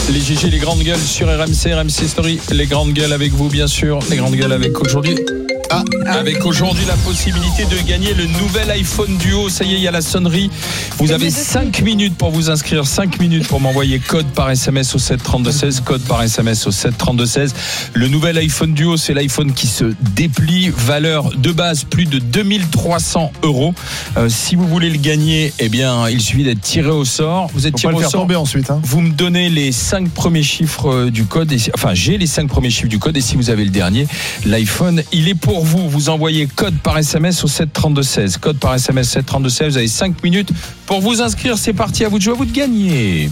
Les GG, les grandes gueules sur RMC Story. Les grandes gueules avec vous, bien sûr. Les grandes gueules avec aujourd'hui. Avec aujourd'hui la possibilité de gagner le nouvel iPhone Duo. Ça y est, il y a la sonnerie. Vous avez 5 minutes pour vous inscrire. 5 minutes pour m'envoyer code par SMS au 732-16. Code par SMS au 732-16. Le nouvel iPhone Duo, c'est l'iPhone qui se déplie. Valeur de base, plus de 2300 €. Si vous voulez le gagner, eh bien, il suffit d'être tiré au sort. Vous êtes tiré au sort. Tomber ensuite. Vous me donnez les 5 premiers chiffres du code. J'ai les 5 premiers chiffres du code. Et si vous avez le dernier, l'iPhone, il est pour vous. Vous envoyez code par SMS au 732-16. Code par SMS 732-16. Vous avez 5 minutes pour vous inscrire. C'est parti, à vous de jouer, à vous de gagner.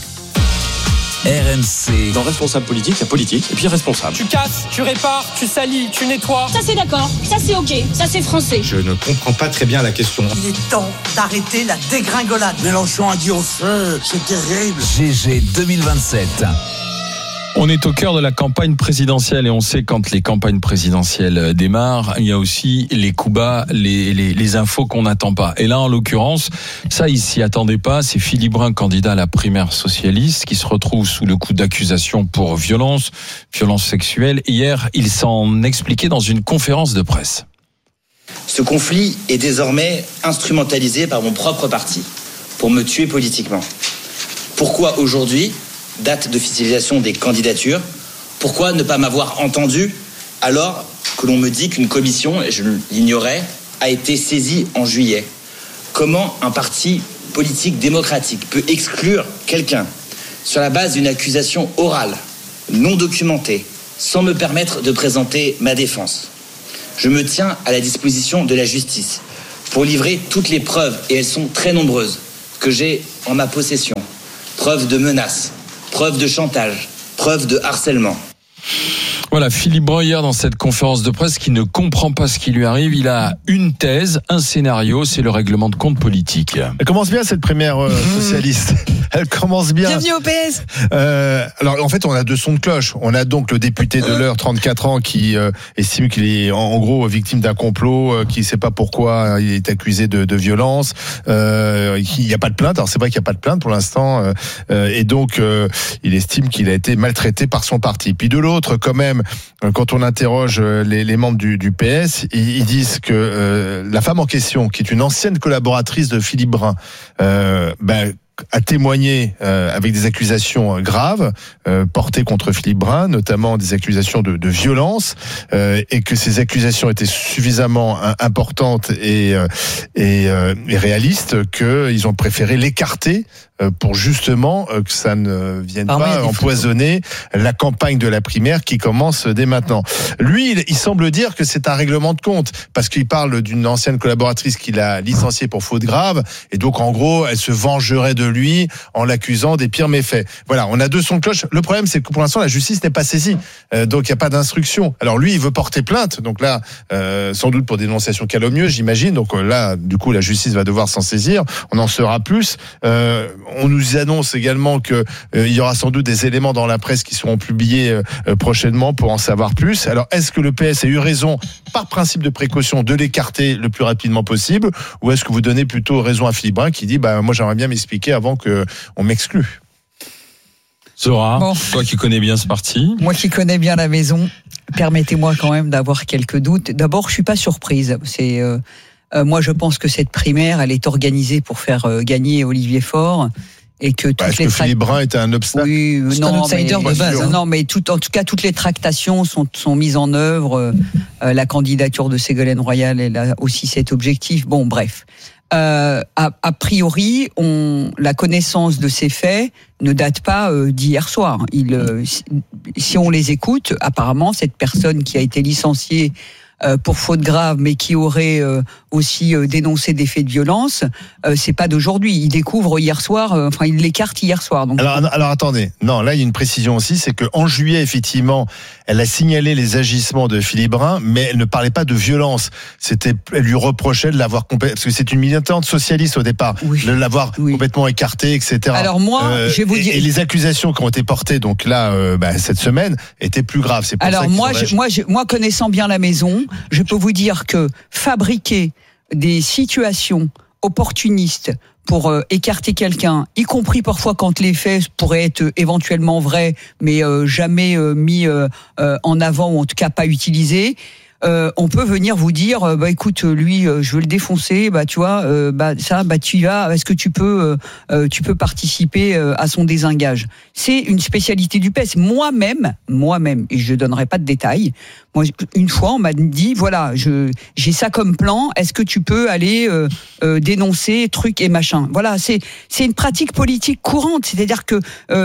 RMC. Dans responsable politique, il y a politique et puis responsable. Tu casses, tu répares, tu salis, tu nettoies. Ça c'est d'accord, ça c'est ok, ça c'est français. Je ne comprends pas très bien la question. Il est temps d'arrêter la dégringolade. Mélenchon a dit au feu, c'est terrible. GG 2027. On est au cœur de la campagne présidentielle et on sait quand les campagnes présidentielles démarrent, il y a aussi les coups bas, les infos qu'on n'attend pas. Et là, en l'occurrence, ça, il s'y attendait pas. C'est Philippe Brun, candidat à la primaire socialiste, qui se retrouve sous le coup d'accusations pour violence sexuelle. Hier, il s'en expliquait dans une conférence de presse. Ce conflit est désormais instrumentalisé par mon propre parti pour me tuer politiquement. Pourquoi aujourd'hui, date d'officialisation des candidatures, pourquoi ne pas m'avoir entendu alors que l'on me dit qu'une commission, et je l'ignorais, a été saisie en juillet? Comment un parti politique démocratique peut exclure quelqu'un sur la base d'une accusation orale, non documentée, sans me permettre de présenter ma défense? Je me tiens à la disposition de la justice pour livrer toutes les preuves, et elles sont très nombreuses, que j'ai en ma possession. Preuves de menaces, preuve de chantage, preuve de harcèlement. Voilà, Philippe Brun, hier, dans cette conférence de presse, qui ne comprend pas ce qui lui arrive. Il a une thèse, un scénario, c'est le règlement de compte politique. Elle commence bien, cette primaire socialiste. Elle commence bien. Bienvenue au PS. Alors, en fait, on a deux sons de cloche. On a donc le député de l'Eure, 34 ans, qui estime qu'il est, en gros, victime d'un complot, qui ne sait pas pourquoi il est accusé de violence. Il n'y a pas de plainte. Alors, c'est vrai qu'il n'y a pas de plainte pour l'instant. Et donc, il estime qu'il a été maltraité par son parti. Puis de l'autre, quand même, quand on interroge les membres du PS, ils disent que la femme en question, qui est une ancienne collaboratrice de Philippe Brun, a témoigné avec des accusations graves portées contre Philippe Brun, notamment des accusations de violence, et que ces accusations étaient suffisamment importantes et réalistes qu'ils ont préféré l'écarter pour justement que ça ne vienne pas empoisonner la campagne de la primaire qui commence dès maintenant. Lui, il semble dire que c'est un règlement de compte, parce qu'il parle d'une ancienne collaboratrice qu'il a licenciée pour faute grave, et donc en gros, elle se vengerait de lui en l'accusant des pires méfaits. Voilà, on a deux sons de cloche. Le problème, c'est que pour l'instant, la justice n'est pas saisie, donc il n'y a pas d'instruction. Alors lui, il veut porter plainte, donc là, sans doute pour dénonciation calomnieuse, j'imagine. Donc là, du coup, la justice va devoir s'en saisir. On en saura plus. On nous annonce également que il y aura sans doute des éléments dans la presse qui seront publiés prochainement pour en savoir plus. Alors, est-ce que le PS a eu raison, par principe de précaution, de l'écarter le plus rapidement possible, ou est-ce que vous donnez plutôt raison à Philippe Brun qui dit moi j'aimerais bien m'expliquer avant que on m'exclue? Zora, toi qui connais bien ce parti. Moi qui connais bien la maison, permettez-moi quand même d'avoir quelques doutes. D'abord, je suis pas surprise. Moi, je pense que cette primaire, elle est organisée pour faire gagner Olivier Faure. Et que est-ce que Philippe Brun était un obstacle? Oui, c'est un outsider de base. Non, mais en tout cas, toutes les tractations sont mises en œuvre. La candidature de Ségolène Royal, elle a aussi cet objectif. Bon, bref. A priori, la connaissance de ces faits ne date pas d'hier soir. Si on les écoute, apparemment, cette personne qui a été licenciée pour faute grave, mais qui aurait aussi dénoncé des faits de violence, c'est pas d'aujourd'hui. Il découvre hier soir, il l'écarte hier soir. Donc... Alors attendez, non, là il y a une précision aussi, c'est qu'en juillet, effectivement, elle a signalé les agissements de Philippe Brun, mais elle ne parlait pas de violence. Elle lui reprochait de l'avoir parce que c'est une militante socialiste au départ, de l'avoir complètement écartée, etc. Alors moi, je vais vous dire, et les accusations qui ont été portées donc là cette semaine étaient plus graves. C'est pour alors ça moi connaissant bien la maison, je peux vous dire que fabriquer des situations opportunistes pour écarter quelqu'un, y compris parfois quand les faits pourraient être éventuellement vrais, mais jamais mis en avant ou en tout cas pas utilisés. On peut venir vous dire, écoute, lui, je veux le défoncer, tu vois, tu y vas. Est-ce que tu peux participer à son désengage? C'est une spécialité du PS. Moi-même, et je donnerai pas de détails. Moi, une fois, on m'a dit, voilà, j'ai ça comme plan. Est-ce que tu peux aller dénoncer truc et machin? Voilà, c'est une pratique politique courante. C'est-à-dire que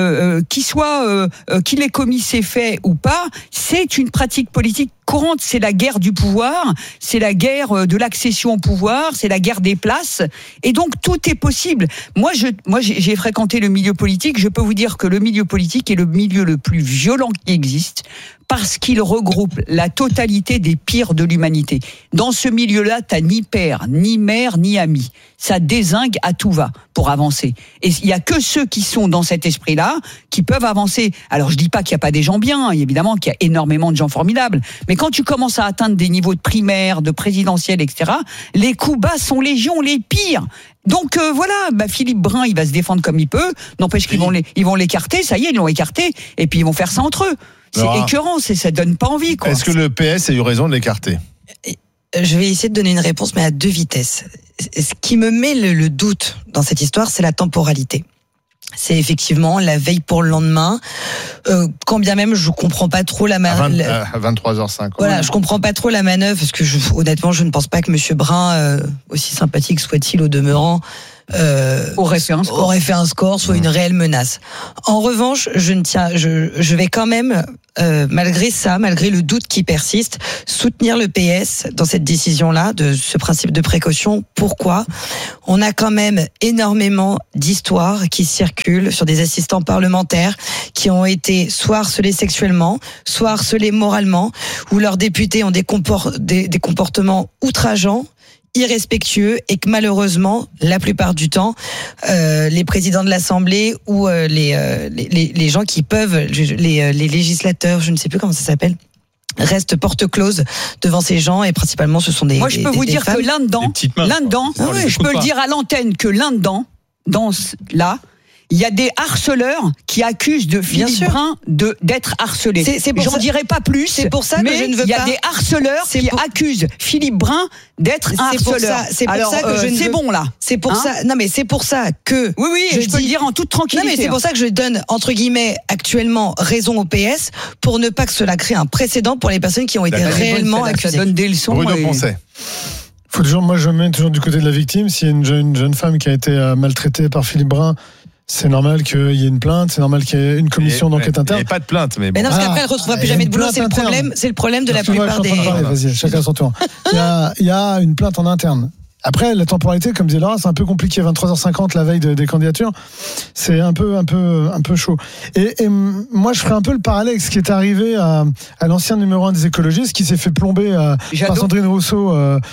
qu'il ait commis ces faits ou pas, c'est une pratique politique courante. C'est la guerre du pouvoir, c'est la guerre de l'accession au pouvoir, c'est la guerre des places. Et donc tout est possible. Moi, j'ai fréquenté le milieu politique. Je peux vous dire que le milieu politique est le milieu le plus violent qui existe, parce qu'il regroupe la totalité des pires de l'humanité. Dans ce milieu-là, t'as ni père, ni mère, ni ami. Ça dézingue à tout va pour avancer. Et il y a que ceux qui sont dans cet esprit-là qui peuvent avancer. Alors je dis pas qu'il y a pas des gens bien, évidemment qu'il y a énormément de gens formidables. Mais quand tu commences à atteindre des niveaux de primaire, de présidentiel, etc., les coups bas sont légion, les pires. Donc Philippe Brun, il va se défendre comme il peut. N'empêche qu'ils vont l'écarter. Ça y est, ils l'ont écarté. Et puis ils vont faire ça entre eux. C'est écœurant, ça donne pas envie, quoi. Est-ce que le PS a eu raison de l'écarter? Je vais essayer de donner une réponse, mais à deux vitesses. Ce qui me met le doute dans cette histoire, c'est la temporalité. C'est effectivement la veille pour le lendemain. Quand bien même, je comprends pas trop la manœuvre. À 23h05. Voilà, je comprends pas trop la manœuvre parce que honnêtement, je ne pense pas que Monsieur Brun, aussi sympathique soit-il au demeurant, aurait fait un score, soit une réelle menace. En revanche, je vais quand même, malgré le doute qui persiste, soutenir le PS dans cette décision-là, de ce principe de précaution. Pourquoi? On a quand même énormément d'histoires qui circulent sur des assistants parlementaires qui ont été soit harcelés sexuellement, soit harcelés moralement, où leurs députés ont des comportements outrageants, irrespectueux, et que malheureusement, la plupart du temps, les présidents de l'Assemblée ou les gens qui peuvent, les législateurs, je ne sais plus comment ça s'appelle, restent porte close devant ces gens, et principalement ce sont des Moi je peux vous dire femmes. que là-dedans, je peux le dire à l'antenne que là-dedans, il y a des harceleurs qui accusent de Philippe Brun d'être harcelé. J'en dirai pas plus. C'est pour ça que je ne veux pas. Il y a des harceleurs qui accusent Philippe Brun d'être harceleur. C'est pour ça que je ne c'est bon là. C'est pour ça. Non mais c'est pour ça que. Oui, je peux le dire en toute tranquillité. Non mais c'est pour ça que je donne entre guillemets actuellement raison au PS pour ne pas que cela crée un précédent pour les personnes qui ont été réellement accusées. Ça donne des leçons. Bruno Poncet. Moi je me mets toujours du côté de la victime. S'il y a une jeune femme qui a été maltraitée par Philippe Brun, c'est normal qu'il y ait une plainte, c'est normal qu'il y ait une commission d'enquête interne. Il n'y a pas de plainte, mais bon. Mais non, parce qu'après, elle ne retrouvera plus jamais de boulot, c'est le problème de la plupart des... Vas-y, chacun son tour. Il y a une plainte en interne. Après, la temporalité, comme disait Laura, c'est un peu compliqué. 23h50 la veille des candidatures, c'est un peu chaud. Et moi, je ferai un peu le parallèle avec ce qui est arrivé à l'ancien numéro 1 des écologistes, qui s'est fait plomber par Sandrine Rousseau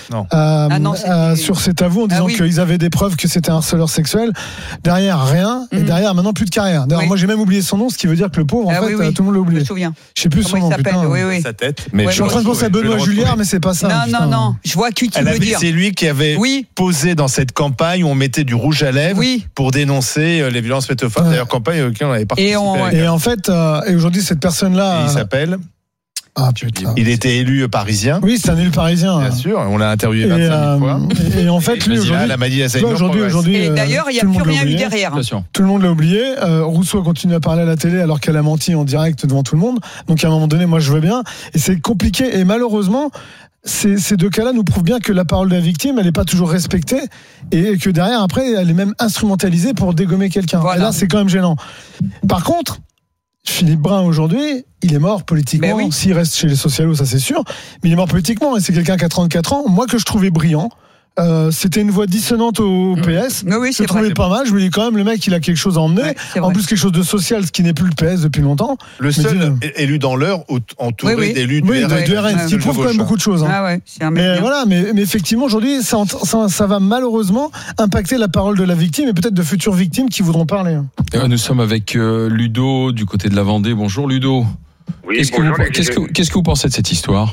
sur cet avou en disant qu'ils avaient des preuves que c'était un harceleur sexuel. Derrière, rien. Et derrière, maintenant, plus de carrière. D'ailleurs, moi, j'ai même oublié son nom, ce qui veut dire que le pauvre, en fait, tout le monde l'a oublié. Je me souviens. Je sais plus son nom. Sa tête. Je suis en train de penser à Benoît Julliard, mais c'est pas ça. Non. Je vois qui tu veux dire. C'est lui qui avait posé dans cette campagne où on mettait du rouge à lèvres pour dénoncer les violences faites aux femmes. D'ailleurs, campagne auquel on avait participé. Et en fait, aujourd'hui, cette personne-là... Il s'appelle... Ah putain. Il était élu parisien. Oui, c'est un élu parisien. Bien sûr, on l'a interviewé 25 000 fois. Et en fait, lui, aujourd'hui, et d'ailleurs, il n'y a plus rien eu derrière. Tout le monde l'a oublié. Rousseau continue à parler à la télé alors qu'elle a menti en direct devant tout le monde. Donc à un moment donné, moi je veux bien. Et c'est compliqué. Et malheureusement, ces deux cas-là nous prouvent bien que la parole de la victime, elle n'est pas toujours respectée, et que derrière, après, elle est même instrumentalisée pour dégommer quelqu'un. Et là, c'est quand même gênant. Par contre, Philippe Brun, aujourd'hui, il est mort politiquement. S'il reste chez les socialos, ça c'est sûr. Mais il est mort politiquement, et c'est quelqu'un qui a 34 ans. Moi, que je trouvais brillant. C'était une voix dissonante au PS. Je le trouvais pas mal. Je me dis quand même, le mec, il a quelque chose à emmener. En plus, quelque chose de social, ce qui n'est plus le PS depuis longtemps. Le seul élu dans l'heure entouré d'élus du RN. Ce qui prouve quand même beaucoup de choses. Mais effectivement, aujourd'hui, ça va malheureusement impacter la parole de la victime et peut-être de futures victimes qui voudront parler. Nous sommes avec Ludo du côté de la Vendée. Bonjour Ludo. Oui, Qu'est-ce que vous pensez de cette histoire ?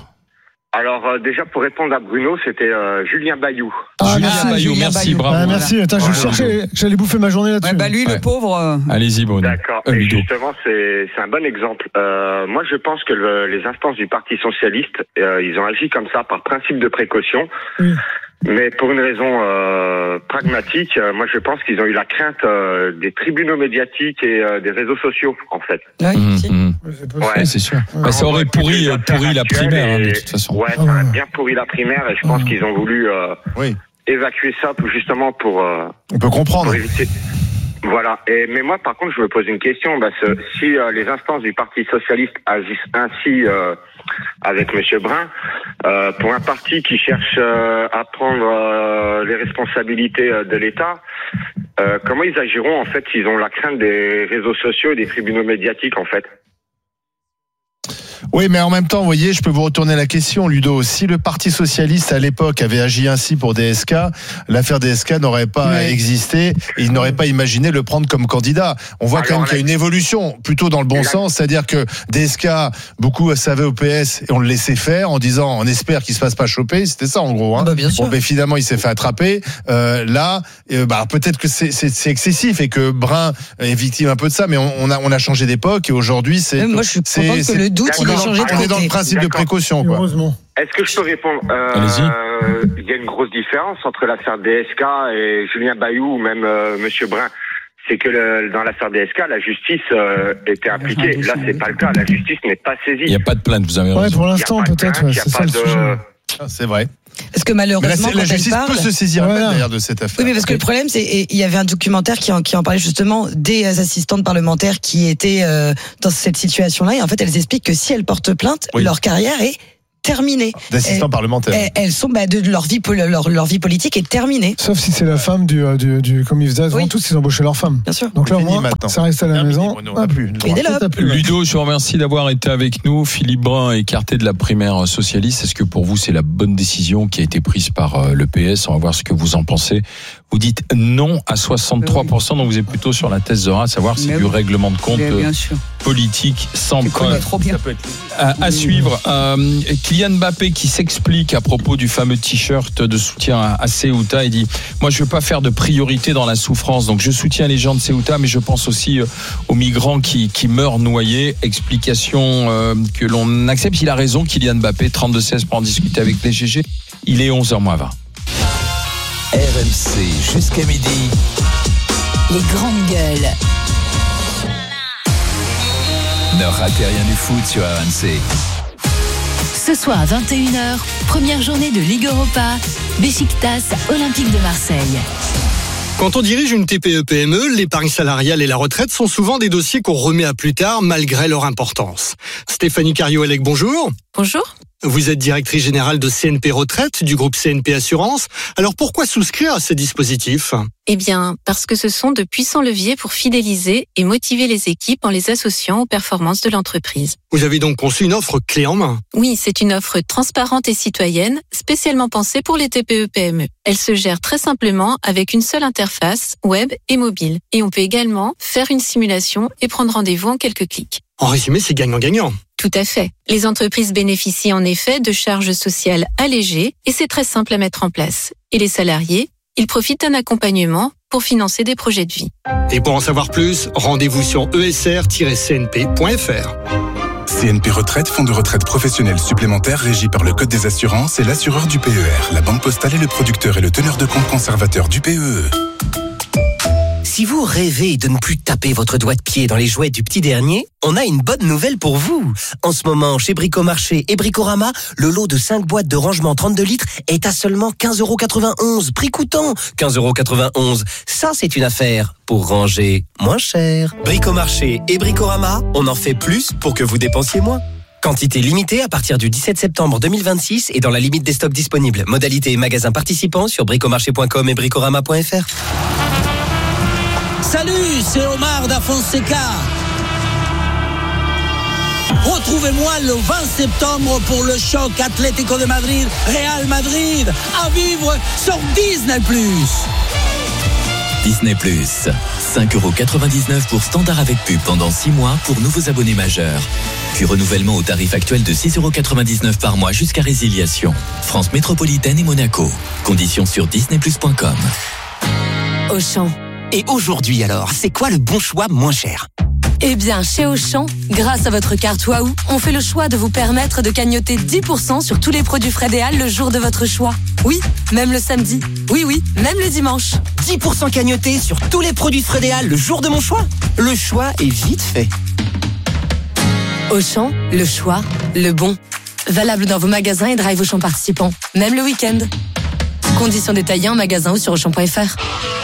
Alors déjà pour répondre à Bruno, c'était Julien Bayou. Julien Bayou, merci, bravo. Merci, attends, je cherchais, j'allais bouffer ma journée là-dessus. Lui, le pauvre. Allez-y, Bruno. D'accord, et justement, c'est un bon exemple. Moi, je pense que les instances du Parti Socialiste, ils ont agi comme ça par principe de précaution. Oui. Mais pour une raison pragmatique, moi je pense qu'ils ont eu la crainte des tribunaux médiatiques et des réseaux sociaux, en fait. Ouais, c'est sûr. Bah, ça aurait pourri la primaire, de toute façon. Ouais, ça aurait bien pourri la primaire, et je pense qu'ils ont voulu évacuer ça justement pour... On peut comprendre. Pour éviter... Voilà. Mais moi, par contre, je me pose une question. Si les instances du Parti Socialiste agissent ainsi avec Monsieur Brun, pour un parti qui cherche à prendre les responsabilités de l'État, comment ils agiront en fait s'ils ont la crainte des réseaux sociaux et des tribunaux médiatiques en fait? Oui, mais en même temps, vous voyez, je peux vous retourner la question, Ludo. Si le Parti Socialiste, à l'époque, avait agi ainsi pour DSK, l'affaire DSK n'aurait pas existé et il n'aurait pas imaginé le prendre comme candidat. On voit quand même qu'il y a une évolution, plutôt dans le bon sens, c'est-à-dire que DSK, beaucoup savaient au PS et on le laissait faire en disant, on espère qu'il se fasse pas choper, c'était ça en gros. Hein. Bien sûr. Bon, mais finalement, il s'est fait attraper. Là, peut-être que c'est excessif et que Brun est victime un peu de ça, mais on a changé d'époque et aujourd'hui, moi, je suis contente que le doute, il a changé de côté. On est dans le principe de précaution, quoi. Heureusement. Est-ce que je peux répondre? Il y a une grosse différence entre l'affaire DSK et Julien Bayou ou même Monsieur Brun. C'est que dans l'affaire DSK, la justice était impliquée. Là, c'est pas le cas. La justice n'est pas saisie. Il n'y a pas de plainte, vous avez raison. Ouais, pour l'instant, peut-être. C'est ça le sujet. C'est vrai. Parce que malheureusement, la justice peut se saisir derrière de cette affaire. Oui, mais parce que le problème, c'est il y avait un documentaire qui en parlait justement des assistantes parlementaires qui étaient dans cette situation-là. Et en fait, elles expliquent que si elles portent plainte, leur carrière est terminée. D'assistants parlementaires. Elles sont leur vie politique est terminée. Sauf si c'est la femme du comme ils faisaient avant tous, ils embauchaient leur femme. Bien sûr. Donc là, au moins, ça reste à la maison. Ludo, je vous remercie d'avoir été avec nous. Philippe Brun écarté de la primaire socialiste. Est-ce que pour vous, c'est la bonne décision qui a été prise par le PS? On va voir ce que vous en pensez. Vous dites non à 63%, donc vous êtes plutôt sur la thèse de rat, à savoir c'est du règlement de compte politique sans preuve. À suivre. Kylian Mbappé qui s'explique à propos du fameux t-shirt de soutien à Ceuta. Il dit, moi je ne veux pas faire de priorité dans la souffrance, donc je soutiens les gens de Ceuta, mais je pense aussi aux migrants qui meurent noyés. Explication que l'on accepte. Il a raison, Kylian Mbappé, 32-16 pour en discuter avec les GG. Il est 11h20. RMC jusqu'à midi. Les grandes gueules. Ne ratez rien du foot sur RMC. Ce soir à 21h, première journée de Ligue Europa, Beşiktaş Olympique de Marseille. Quand on dirige une TPE-PME, l'épargne salariale et la retraite sont souvent des dossiers qu'on remet à plus tard malgré leur importance. Stéphanie Cario-Elec, bonjour. Bonjour. Vous êtes directrice générale de CNP Retraite, du groupe CNP Assurance. Alors pourquoi souscrire à ces dispositifs ? Eh bien, parce que ce sont de puissants leviers pour fidéliser et motiver les équipes en les associant aux performances de l'entreprise. Vous avez donc conçu une offre clé en main ? Oui, c'est une offre transparente et citoyenne, spécialement pensée pour les TPE-PME. Elle se gère très simplement avec une seule interface, web et mobile. Et on peut également faire une simulation et prendre rendez-vous en quelques clics. En résumé, c'est gagnant-gagnant. Tout à fait. Les entreprises bénéficient en effet de charges sociales allégées et c'est très simple à mettre en place. Et les salariés, ils profitent d'un accompagnement pour financer des projets de vie. Et pour en savoir plus, rendez-vous sur esr-cnp.fr. CNP Retraite, fonds de retraite professionnel supplémentaire régi par le Code des assurances et l'assureur du PER. La Banque Postale est le producteur et le teneur de compte conservateur du PEE. Si vous rêvez de ne plus taper votre doigt de pied dans les jouets du petit dernier, on a une bonne nouvelle pour vous. En ce moment, chez Bricomarché et Bricorama, le lot de 5 boîtes de rangement 32 litres est à seulement 15,91 €. Prix coûtant 15,91 €. Ça, c'est une affaire pour ranger moins cher. Bricomarché et Bricorama, on en fait plus pour que vous dépensiez moins. Quantité limitée à partir du 17 septembre 2026 et dans la limite des stocks disponibles. Modalité et magasins participants sur bricomarché.com et bricorama.fr. Salut, c'est Omar da Fonseca. Retrouvez-moi le 20 septembre pour le choc Atlético de Madrid, Real Madrid, à vivre sur Disney+. Disney+. 5,99€ pour standard avec pub pendant 6 mois pour nouveaux abonnés majeurs. Puis renouvellement au tarif actuel de 6,99€ par mois jusqu'à résiliation. France métropolitaine et Monaco. Conditions sur disneyplus.com. Auchan. Et aujourd'hui alors, c'est quoi le bon choix moins cher ? Eh bien, chez Auchan, grâce à votre carte Waouh, on fait le choix de vous permettre de cagnotter 10% sur tous les produits Frédéal le jour de votre choix. Oui, même le samedi. Oui, même le dimanche. 10% cagnotés sur tous les produits Frédéal le jour de mon choix. Le choix est vite fait. Auchan, le choix, le bon. Valable dans vos magasins et drive Auchan participants, même le week-end. Conditions détaillées en magasin ou sur Auchan.fr.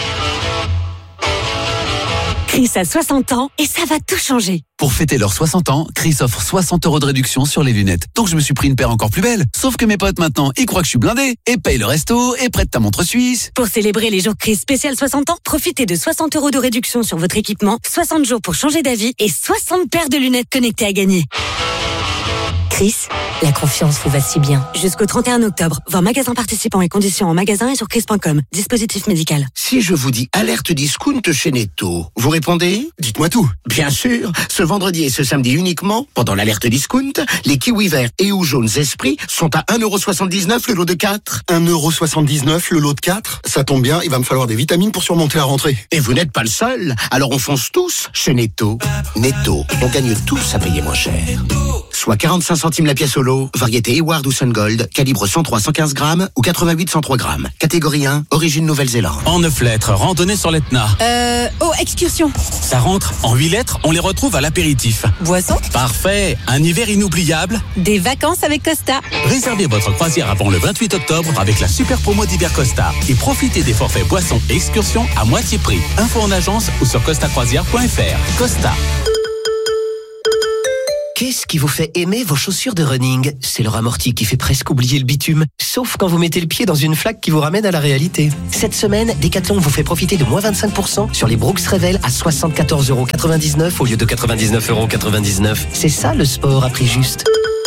Chris a 60 ans et ça va tout changer. Pour fêter leurs 60 ans, Chris offre 60€ de réduction sur les lunettes. Donc je me suis pris une paire encore plus belle. Sauf que mes potes maintenant, ils croient que je suis blindé et payent le resto et prêtent ta montre suisse. Pour célébrer les jours Chris spécial 60 ans, profitez de 60€ de réduction sur votre équipement, 60 jours pour changer d'avis et 60 paires de lunettes connectées à gagner. Chris, la confiance vous va si bien. Jusqu'au 31 octobre, voir magasin participants et conditions en magasin et sur chris.com. Dispositif médical. Si je vous dis alerte discount chez Netto, vous répondez ? Dites-moi tout. Bien sûr, ce vendredi et ce samedi uniquement, pendant l'alerte discount, les kiwis verts et ou jaunes Esprit sont à 1,79€ le lot de 4. 1,79€ le lot de 4 ? Ça tombe bien, il va me falloir des vitamines pour surmonter la rentrée. Et vous n'êtes pas le seul, alors on fonce tous chez Netto. Netto, on gagne tous à payer moins cher. Soit 45 centimes la pièce au lot, variété Eward ou Sungold, calibre 103-115 grammes ou 88-103 grammes. Catégorie 1, origine Nouvelle-Zélande. En 9 lettres, randonnée sur l'Etna. Excursion. Ça rentre. En 8 lettres, on les retrouve à l'apéritif. Boisson. Parfait. Un hiver inoubliable. Des vacances avec Costa. Réservez votre croisière avant le 28 octobre avec la super promo d'hiver Costa. Et profitez des forfaits boissons et excursions à moitié prix. Info en agence ou sur costacroisière.fr. Costa. Qu'est-ce qui vous fait aimer vos chaussures de running ? C'est leur amorti qui fait presque oublier le bitume, sauf quand vous mettez le pied dans une flaque qui vous ramène à la réalité. Cette semaine, Decathlon vous fait profiter de moins 25% sur les Brooks Revel à 74,99€ au lieu de 99,99€. C'est ça le sport à prix juste.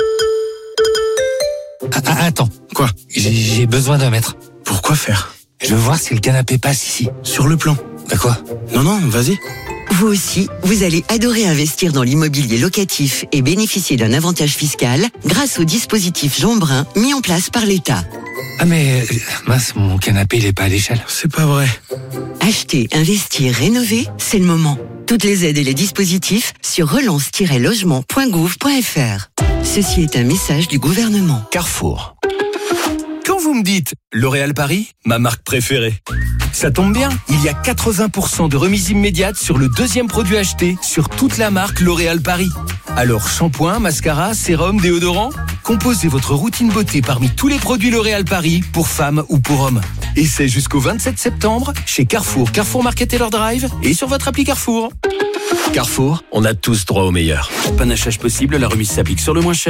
Attends, quoi ? J'ai besoin d'un mètre. Pourquoi faire ? Je veux voir si le canapé passe ici. Sur le plan. Bah quoi ? Non, vas-y. Vous aussi, vous allez adorer investir dans l'immobilier locatif et bénéficier d'un avantage fiscal grâce au dispositif Jean Brun mis en place par l'État. Ah mais, mince, mon canapé il est pas à l'échelle. C'est pas vrai. Acheter, investir, rénover, c'est le moment. Toutes les aides et les dispositifs sur relance-logement.gouv.fr. Ceci est un message du gouvernement. Carrefour. Quand vous me dites L'Oréal Paris, ma marque préférée, ça tombe bien, il y a 80% de remise immédiate sur le deuxième produit acheté sur toute la marque L'Oréal Paris. Alors shampoing, mascara, sérum, déodorant, composez votre routine beauté parmi tous les produits L'Oréal Paris pour femmes ou pour hommes. Et c'est jusqu'au 27 septembre chez Carrefour, Carrefour Market et leur Drive et sur votre appli Carrefour. Carrefour, on a tous droit au meilleur. Panachage possible, la remise s'applique sur le moins cher.